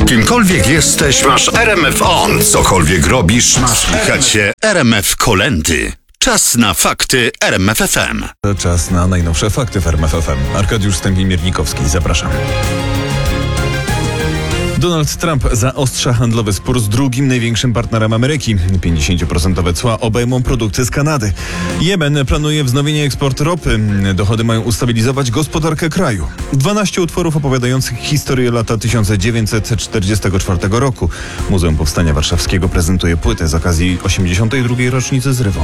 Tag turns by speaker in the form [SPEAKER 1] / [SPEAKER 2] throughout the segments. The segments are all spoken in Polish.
[SPEAKER 1] Kimkolwiek jesteś, masz RMF On. Cokolwiek robisz, masz słychać się RMF Kolendy. Czas na fakty RMF FM.
[SPEAKER 2] Czas na najnowsze fakty w RMF FM. Arkadiusz Stępień-Miernikowski, zapraszam. Donald Trump zaostrza handlowy spór z drugim największym partnerem Ameryki. 50% cła obejmą produkty z Kanady. Jemen planuje wznowienie eksportu ropy. Dochody mają ustabilizować gospodarkę kraju. 12 utworów opowiadających historię lata 1944 roku. Muzeum Powstania Warszawskiego prezentuje płytę z okazji 82. rocznicy zrywu.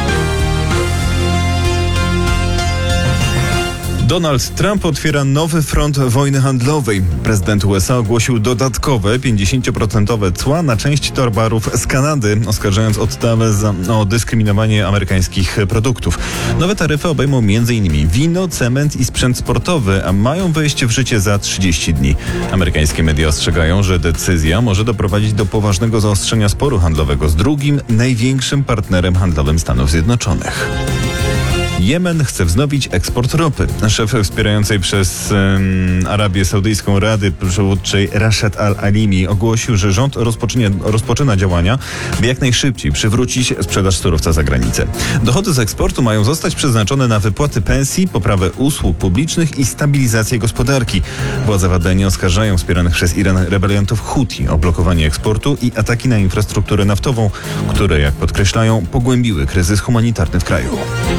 [SPEAKER 2] Donald Trump otwiera nowy front wojny handlowej. Prezydent USA ogłosił dodatkowe 50% cła na część towarów z Kanady, oskarżając Ottawę o dyskryminowanie amerykańskich produktów. Nowe taryfy obejmą m.in. wino, cement i sprzęt sportowy, a mają wejść w życie za 30 dni. Amerykańskie media ostrzegają, że decyzja może doprowadzić do poważnego zaostrzenia sporu handlowego z drugim największym partnerem handlowym Stanów Zjednoczonych. Jemen chce wznowić eksport ropy. Szef wspierającej przez Arabię Saudyjską Rady Przywódczej Rashad Al-Alimi ogłosił, że rząd rozpoczyna działania, by jak najszybciej przywrócić sprzedaż surowca za granicę. Dochody z eksportu mają zostać przeznaczone na wypłaty pensji, poprawę usług publicznych i stabilizację gospodarki. Władze w Adenie oskarżają wspieranych przez Iran rebeliantów Huti o blokowanie eksportu i ataki na infrastrukturę naftową, które, jak podkreślają, pogłębiły kryzys humanitarny w kraju.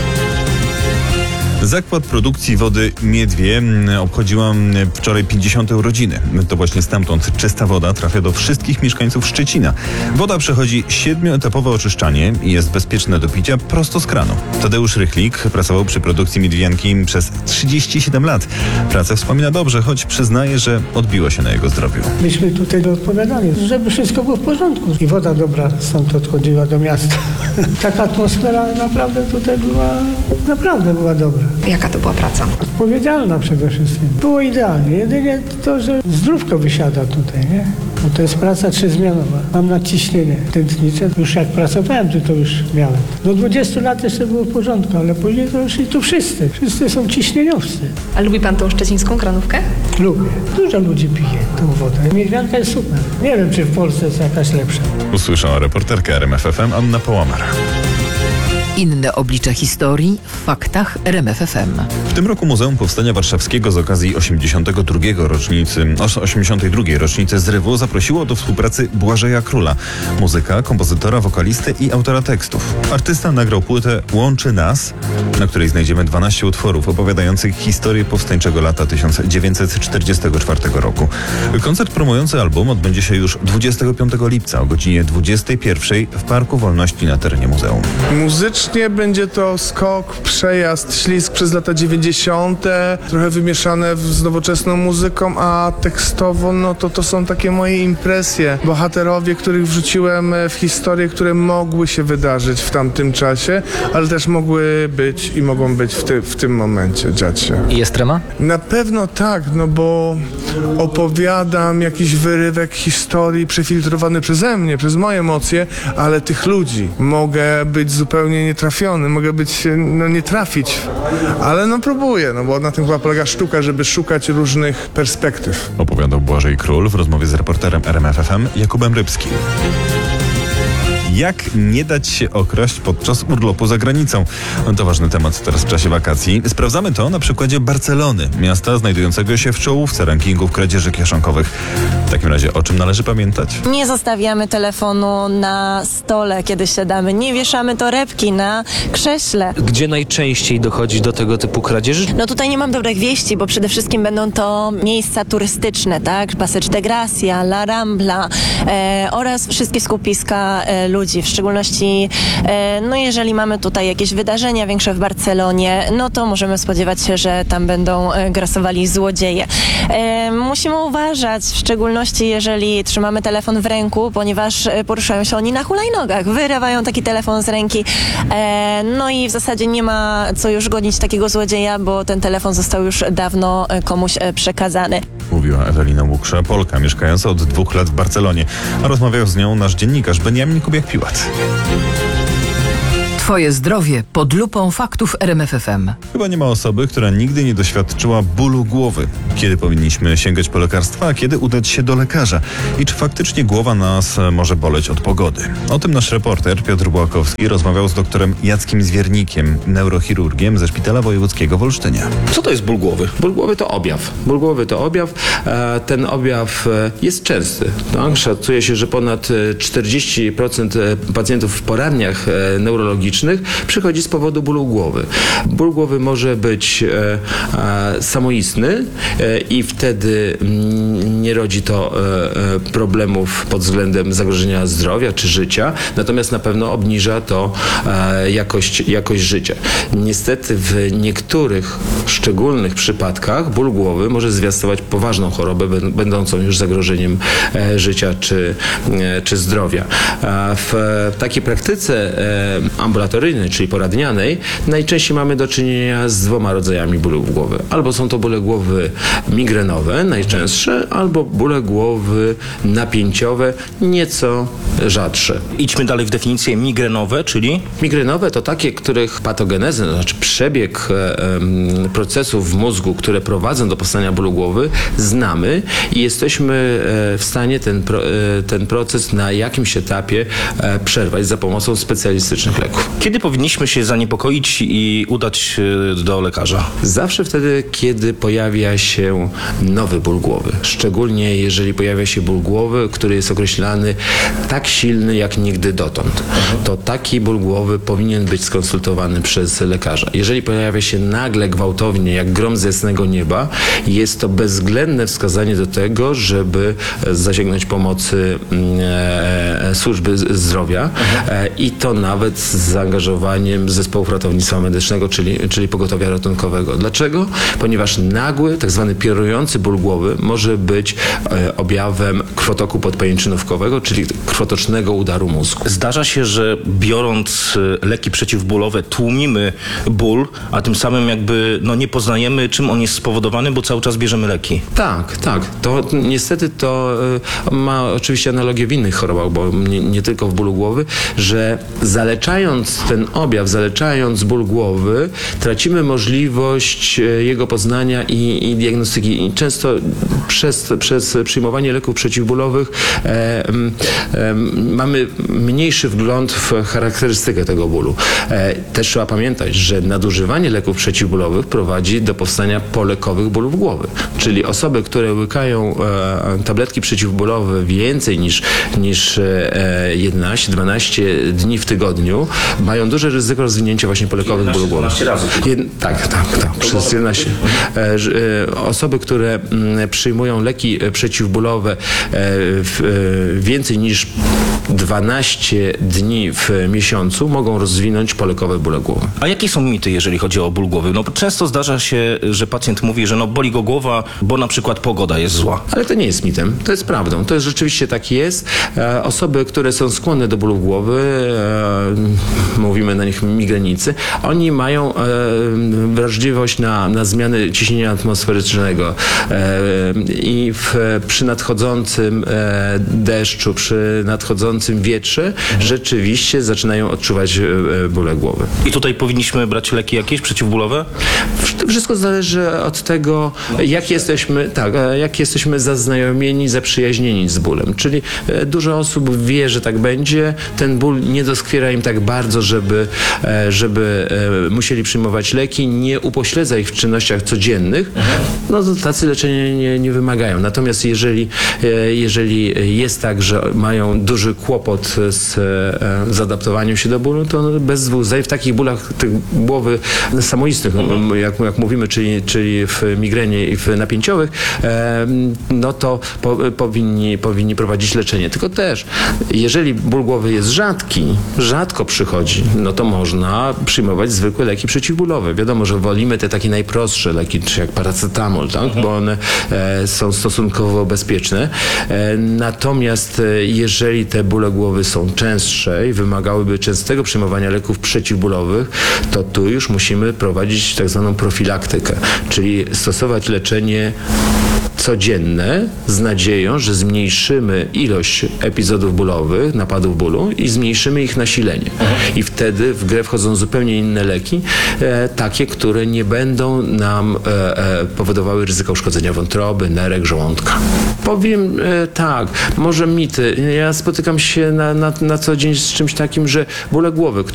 [SPEAKER 2] Zakład produkcji wody Miedwie obchodziła wczoraj 50. urodziny. To właśnie stamtąd czysta woda trafia do wszystkich mieszkańców Szczecina. Woda przechodzi 7-etapowe oczyszczanie i jest bezpieczna do picia prosto z kranu. Tadeusz Rychlik pracował przy produkcji miedwianki przez 37 lat. Pracę wspomina dobrze, choć przyznaje, że odbiło się na jego zdrowiu.
[SPEAKER 3] Myśmy tutaj odpowiadali, żeby wszystko było w porządku. I woda dobra stąd odchodziła do miasta. Taka atmosfera naprawdę tutaj była dobra.
[SPEAKER 4] Jaka to była praca?
[SPEAKER 3] Odpowiedzialna przede wszystkim. Było idealnie. Jedynie to, że zdrówko wysiada tutaj, nie? Bo to jest praca 3-zmianowa. Mam nadciśnienie tętnicze. Już jak pracowałem, to już miałem. Do 20 lat jeszcze było w porządku, ale później to już i tu wszyscy. Wszyscy są ciśnieniowcy.
[SPEAKER 4] A lubi pan tą szczecińską kranówkę?
[SPEAKER 3] Lubię. Dużo ludzi pije tą wodę. Miedwianka jest super. Nie wiem, czy w Polsce jest jakaś lepsza.
[SPEAKER 2] Usłyszała reporterka RMF FM Anna Połamar.
[SPEAKER 5] Inne oblicze historii w faktach RMF FM.
[SPEAKER 2] W tym roku Muzeum Powstania Warszawskiego z okazji 82. rocznicy zrywu zaprosiło do współpracy Błażeja Króla, muzyka, kompozytora, wokalistę i autora tekstów. Artysta nagrał płytę Łączy Nas, na której znajdziemy 12 utworów opowiadających historię powstańczego lata 1944 roku. Koncert promujący album odbędzie się już 25 lipca o godzinie 21 w Parku Wolności na terenie muzeum.
[SPEAKER 6] Muzycznie będzie to skok, przejazd, ślizg przez lata 90., trochę wymieszane z nowoczesną muzyką, a tekstowo to są takie moje impresje. Bohaterowie, których wrzuciłem w historię, które mogły się wydarzyć w tamtym czasie, ale też mogły być i mogą być w tym momencie dziać się.
[SPEAKER 7] I jest trema?
[SPEAKER 6] Na pewno tak, bo opowiadam jakiś wyrywek historii przefiltrowany przeze mnie, przez moje emocje, ale tych ludzi mogę być zupełnie nietrafiony, mogę być, nie trafić, ale próbuję, bo na tym chyba polega sztuka, żeby szukać różnych perspektyw.
[SPEAKER 2] Opowiadał Błażej Król w rozmowie z reporterem RMF FM Jakubem Rybskim. Jak nie dać się okraść podczas urlopu za granicą? To ważny temat teraz w czasie wakacji. Sprawdzamy to na przykładzie Barcelony, miasta znajdującego się w czołówce rankingów kradzieży kieszonkowych. W takim razie o czym należy pamiętać?
[SPEAKER 8] Nie zostawiamy telefonu na stole, kiedy siadamy. Nie wieszamy torebki na krześle.
[SPEAKER 7] Gdzie najczęściej dochodzi do tego typu kradzieży?
[SPEAKER 8] Tutaj nie mam dobrych wieści, bo przede wszystkim będą to miejsca turystyczne, tak? Passeig de Gracia, La Rambla oraz wszystkie skupiska ludzi. W szczególności, jeżeli mamy tutaj jakieś wydarzenia większe w Barcelonie, to możemy spodziewać się, że tam będą grasowali złodzieje. Musimy uważać, w szczególności jeżeli trzymamy telefon w ręku, ponieważ poruszają się oni na hulajnogach, wyrywają taki telefon z ręki, i w zasadzie nie ma co już gonić takiego złodzieja, bo ten telefon został już dawno komuś przekazany.
[SPEAKER 2] Mówiła Ewelina Łuksza, Polka mieszkająca od 2 lat w Barcelonie, a rozmawiał z nią nasz dziennikarz Beniamin Kubiak-Piłat.
[SPEAKER 5] Twoje zdrowie pod lupą faktów RMF FM.
[SPEAKER 2] Chyba nie ma osoby, która nigdy nie doświadczyła bólu głowy. Kiedy powinniśmy sięgać po lekarstwa, a kiedy udać się do lekarza? I czy faktycznie głowa nas może boleć od pogody? O tym nasz reporter Piotr Błakowski rozmawiał z doktorem Jackiem Zwiernikiem, neurochirurgiem ze Szpitala Wojewódzkiego w Olsztynie.
[SPEAKER 9] Co to jest ból głowy? Ból głowy to objaw. Ból głowy to objaw. Ten objaw jest częsty. Tak? Szacuje się, że ponad 40% pacjentów w poradniach neurologicznych przychodzi z powodu bólu głowy. Ból głowy może być samoistny i wtedy nie rodzi to problemów pod względem zagrożenia zdrowia czy życia, natomiast na pewno obniża to jakość życia. Niestety w niektórych szczególnych przypadkach ból głowy może zwiastować poważną chorobę, będącą już zagrożeniem życia czy zdrowia. W takiej praktyce ambulatoryjnej, czyli poradnianej, najczęściej mamy do czynienia z dwoma rodzajami bólów głowy. Albo są to bóle głowy migrenowe, najczęstsze, albo bóle głowy napięciowe, nieco rzadsze.
[SPEAKER 10] Idźmy dalej w definicję migrenowe, czyli?
[SPEAKER 9] Migrenowe to takie, których patogenezę, to znaczy przebieg procesów w mózgu, które prowadzą do powstania bólu głowy, znamy i jesteśmy w stanie ten proces na jakimś etapie przerwać za pomocą specjalistycznych leków.
[SPEAKER 10] Kiedy powinniśmy się zaniepokoić i udać do lekarza?
[SPEAKER 9] Zawsze wtedy, kiedy pojawia się nowy ból głowy. Szczególnie jeżeli pojawia się ból głowy, który jest określany tak silny jak nigdy dotąd. To taki ból głowy powinien być skonsultowany przez lekarza. Jeżeli pojawia się nagle, gwałtownie, jak grom z jasnego nieba, jest to bezwzględne wskazanie do tego, żeby zasięgnąć pomocy służby zdrowia i to nawet z zaangażowaniem zespołów ratownictwa medycznego, czyli pogotowia ratunkowego. Dlaczego? Ponieważ nagły, tak zwany piorunujący ból głowy może być objawem krwotoku podpajęczynówkowego, czyli krwotocznego udaru mózgu.
[SPEAKER 10] Zdarza się, że biorąc leki przeciwbólowe tłumimy ból, a tym samym jakby nie poznajemy, czym on jest spowodowany, bo cały czas bierzemy leki.
[SPEAKER 9] Tak. To niestety to ma oczywiście analogię w innych chorobach, bo nie tylko w bólu głowy, że zaleczając ten objaw, zaleczając ból głowy, tracimy możliwość jego poznania i diagnostyki. I często przez przyjmowanie leków przeciwbólowych mamy mniejszy wgląd w charakterystykę tego bólu. Też trzeba pamiętać, że nadużywanie leków przeciwbólowych prowadzi do powstania polekowych bólów głowy. Czyli osoby, które łykają tabletki przeciwbólowe więcej niż 11-12 dni w tygodniu, mają duże ryzyko rozwinięcia właśnie polekowych bólów głowy.
[SPEAKER 10] 11 razy.
[SPEAKER 9] Tak. Przez 11. Osoby, które przyjmują leki przeciwbólowe więcej niż 12 dni w miesiącu, mogą rozwinąć polekowe bóle głowy.
[SPEAKER 10] A jakie są mity, jeżeli chodzi o ból głowy? Często zdarza się, że pacjent mówi, że boli go głowa, bo na przykład pogoda jest zła.
[SPEAKER 9] Ale to nie jest mitem, to jest prawdą. To jest rzeczywiście tak jest. Osoby, które są skłonne do bólu głowy, mówimy na nich migrenicy, oni mają wrażliwość na zmiany ciśnienia atmosferycznego i przy nadchodzącym deszczu, przy nadchodzącym wietrze rzeczywiście zaczynają odczuwać bóle głowy.
[SPEAKER 10] I tutaj powinniśmy brać leki jakieś przeciwbólowe?
[SPEAKER 9] Wszystko zależy od tego, jak jesteśmy zaznajomieni, zaprzyjaźnieni z bólem. Czyli dużo osób wie, że tak będzie. Ten ból nie doskwiera im tak bardzo, żeby musieli przyjmować leki, nie upośledza ich w czynnościach codziennych. To tacy leczenia nie wymagają. Natomiast jeżeli jest tak, że mają duży kłopot z adaptowaniem się do bólu, to bez dwóch zdań w takich bólach głowy samoistnych, jak mówimy, czyli w migrenie i w napięciowych, to powinni prowadzić leczenie. Tylko też, jeżeli ból głowy jest rzadko przychodzi, to można przyjmować zwykłe leki przeciwbólowe. Wiadomo, że wolimy te takie najprostsze leki, czy jak paracetamol, tak? Bo one są stosunkowo bezpieczne. Natomiast jeżeli te bóle głowy są częstsze i wymagałyby częstego przyjmowania leków przeciwbólowych, to tu już musimy prowadzić tak zwaną profilaktykę, czyli stosować leczenie codzienne z nadzieją, że zmniejszymy ilość epizodów bólowych, napadów bólu i zmniejszymy ich nasilenie. I wtedy w grę wchodzą zupełnie inne leki, takie, które nie będą nam powodowały ryzyka uszkodzenia wątroby, nerek, żołądka. Powiem tak, może mity. Ja spotykam się na co dzień z czymś takim, że bóle głowy,